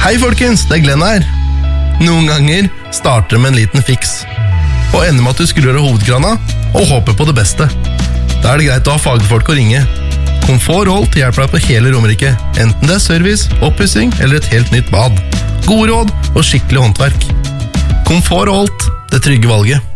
Hei folkens, det Glenn her. Noen ganger starter det med en liten fiks, og ender med at du skrur av hovedkrana og håper på det beste. Da det greit å ha fagfolk å ringe. Komfort Holt hjelper deg på hele Romerike, enten det service, oppussing eller et helt nytt bad. Gode råd og skikkelig håndverk. Komfort Holt, det trygge valget.